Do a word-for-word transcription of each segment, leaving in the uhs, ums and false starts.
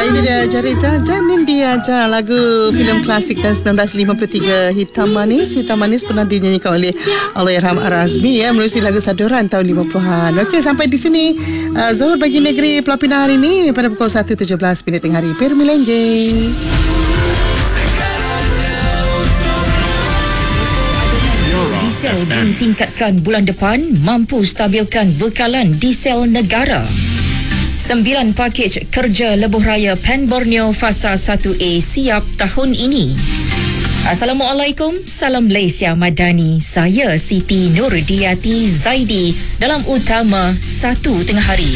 itu dia Jari Janin dia aja lagu filem klasik tahun sembilan belas lima puluh tiga Hitam Manis. Hitam Manis pernah dinyanyikan oleh Allahyarham Ar-Razmi ya, menerusi lagu Saduran tahun lima puluhan. Okey, sampai di sini uh, Zuhur Bagi Negeri Pelapina hari ini pada pukul satu tujuh belas minit tengah hari. Permi Lenggeng. Diesel ditingkatkan bulan depan mampu stabilkan bekalan diesel negara. Sembilan pakej kerja lebuh raya Pen Borneo Fasa satu A siap tahun ini. Assalamualaikum, salam Malaysia Madani. Saya Siti Nurdiati Zaidi dalam Utama satu Tengah Hari.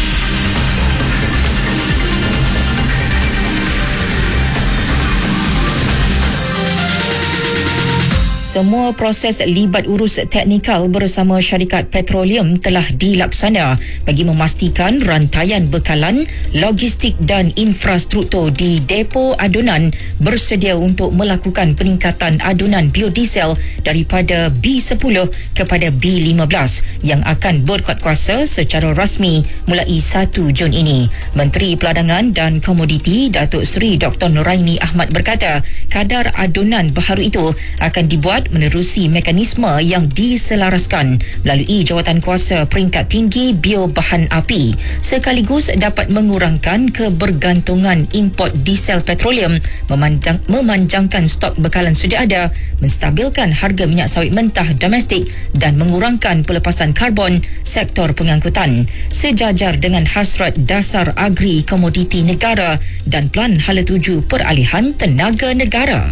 Semua proses libat urus teknikal bersama syarikat petroleum telah dilaksana bagi memastikan rantaian bekalan, logistik dan infrastruktur di depo adunan bersedia untuk melakukan peningkatan adunan biodiesel daripada B sepuluh kepada B lima belas yang akan berkuat kuasa secara rasmi mulai satu Jun ini. Menteri Peladangan dan Komoditi Datuk Seri Doktor Noraini Ahmad berkata, kadar adunan baharu itu akan dibuat menerusi mekanisme yang diselaraskan melalui jawatan kuasa peringkat tinggi biobahan api sekaligus dapat mengurangkan kebergantungan import diesel petroleum, memanjang, memanjangkan stok bekalan sedia ada, menstabilkan harga minyak sawit mentah domestik dan mengurangkan pelepasan karbon sektor pengangkutan sejajar dengan hasrat dasar agri komoditi negara dan Pelan Hala Tuju Peralihan Tenaga Negara.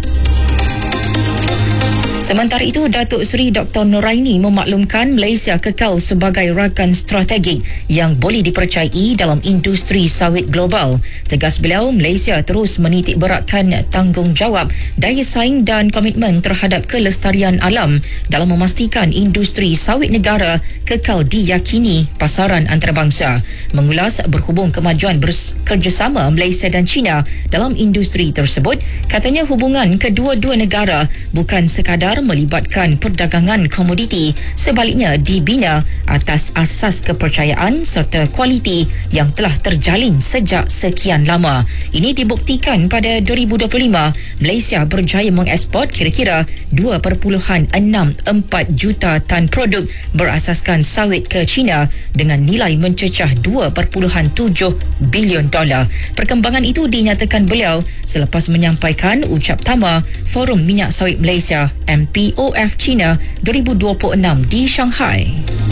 Sementara itu, Datuk Seri Doktor Noraini memaklumkan Malaysia kekal sebagai rakan strategik yang boleh dipercayai dalam industri sawit global. Tegas beliau, Malaysia terus menitik beratkan tanggungjawab, daya saing dan komitmen terhadap kelestarian alam dalam memastikan industri sawit negara kekal diyakini pasaran antarabangsa. Mengulas berhubung kemajuan bekerjasama Malaysia dan China dalam industri tersebut, katanya hubungan kedua-dua negara bukan sekadar melibatkan perdagangan komoditi, sebaliknya dibina atas asas kepercayaan serta kualiti yang telah terjalin sejak sekian lama. Ini dibuktikan pada dua ribu dua puluh lima, Malaysia berjaya mengeksport kira-kira dua perpuluhan enam empat juta tan produk berasaskan sawit ke China dengan nilai mencecah dua perpuluhan tujuh bilion dolar. Perkembangan itu dinyatakan beliau selepas menyampaikan ucap tama Forum Minyak Sawit Malaysia M P O F China dua ribu dua puluh enam di Shanghai.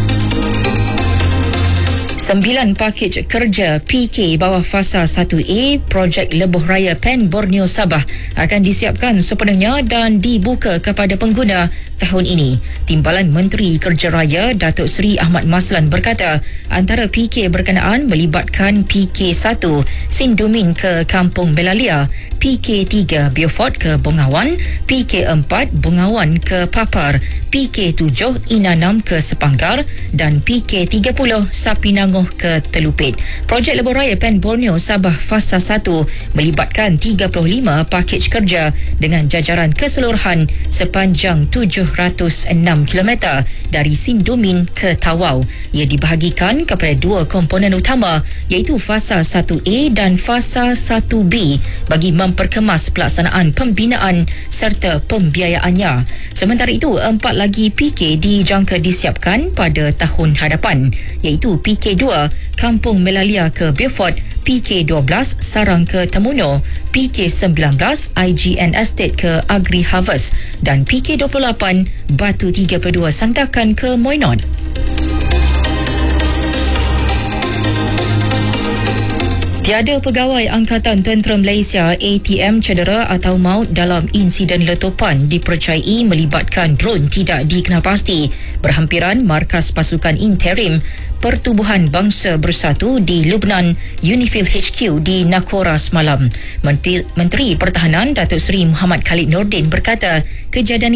Sembilan pakej kerja P K bawah Fasa satu A projek lebuh raya Pen Borneo Sabah akan disiapkan sepenuhnya dan dibuka kepada pengguna tahun ini. Timbalan Menteri Kerja Raya Datuk Seri Ahmad Maslan berkata, antara P K berkenaan melibatkan P K satu Sindumin ke Kampung Belalia, P K tiga Beaufort ke Bungawan, P K empat Bungawan ke Papar, P K tujuh Inanam ke Sepanggar dan P K tiga puluh Sapinangoh ke Telupit. Projek lebuh raya Pen Borneo Sabah Fasa satu melibatkan tiga puluh lima pakej kerja dengan jajaran keseluruhan sepanjang tujuh ratus enam kilometer dari Sindumin ke Tawau. Ia dibahagikan kepada dua komponen utama iaitu Fasa satu A dan Fasa satu B bagi memperkemas pelaksanaan pembinaan serta pembiayaannya. Sementara itu, empat lagi P K dijangka disiapkan pada tahun hadapan iaitu P K dua Kampung Melalia ke Beaufort, P K dua belas Sarang ke Temuno, P K sembilan belas I G N Estate ke Agri Harvest dan P K dua puluh lapan Batu tiga puluh dua Sandakan ke Moinot. Tiada pegawai Angkatan Tentera Malaysia A T M cedera atau maut dalam insiden letupan dipercayai melibatkan drone tidak dikenal pasti berhampiran markas pasukan interim Pertubuhan Bangsa Bersatu di Lubnan, Unifil H Q di Nakora semalam. Menteri, Menteri Pertahanan Datuk Seri Muhammad Khalid Nordin berkata, kejadian